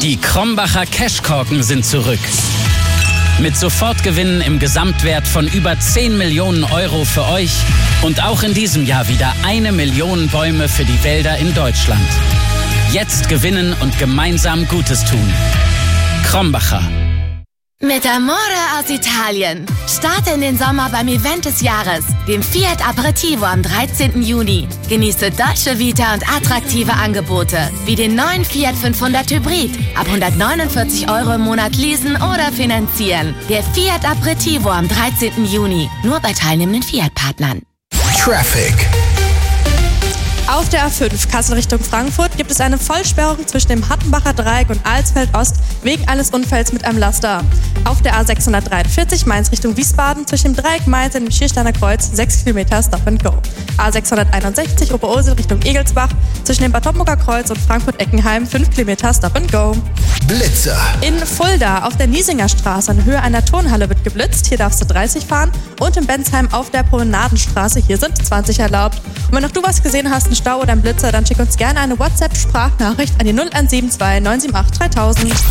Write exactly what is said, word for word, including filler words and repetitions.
Die Krombacher Cashkorken sind zurück. Mit Sofortgewinnen im Gesamtwert von über zehn Millionen Euro für euch und auch in diesem Jahr wieder eine Million Bäume für die Wälder in Deutschland. Jetzt gewinnen und gemeinsam Gutes tun. Krombacher. Mit Amore aus Italien. Starte in den Sommer beim Event des Jahres, dem Fiat Aperitivo am dreizehnten Juni. Genieße Dolce Vita und attraktive Angebote, wie den neuen Fiat fünfhundert Hybrid. Ab hundertneunundvierzig Euro im Monat leasen oder finanzieren. Der Fiat Aperitivo am dreizehnten Juni. Nur bei teilnehmenden Fiat-Partnern. Traffic. Auf der A fünf Kassel Richtung Frankfurt gibt es eine Vollsperrung zwischen dem Hattenbacher Dreieck und Alsfeld Ost wegen eines Unfalls mit einem Laster. Auf der A sechshundertdreiundvierzig Mainz Richtung Wiesbaden zwischen dem Dreieck Mainz und dem Schiersteiner Kreuz sechs Kilometer Stop and Go. A sechshunderteinundsechzig Oberursel Richtung Egelsbach zwischen dem Bad Homburger Kreuz und Frankfurt-Eckenheim fünf Kilometer Stop and Go. Blitzer. In Fulda auf der Niesinger Straße in Höhe einer Turnhalle wird geblitzt. Hier darfst du dreißig fahren. Und in Bensheim auf der Promenadenstraße, hier sind zwanzig erlaubt. Und wenn auch du was gesehen hast, einen Stau oder einen Blitzer, dann schick uns gerne eine WhatsApp-Sprachnachricht an die null eins sieben zwei neun sieben acht dreitausend.